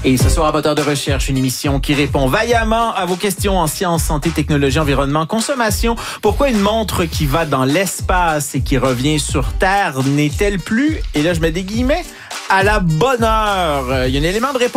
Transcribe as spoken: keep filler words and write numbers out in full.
Et ce soir, à Moteur de recherche, une émission qui répond vaillamment à vos questions en sciences, santé, technologie, environnement, consommation. Pourquoi une montre qui va dans l'espace et qui revient sur Terre n'est-elle plus, et là je mets des guillemets, à la bonne heure? Il y a un élément de réponse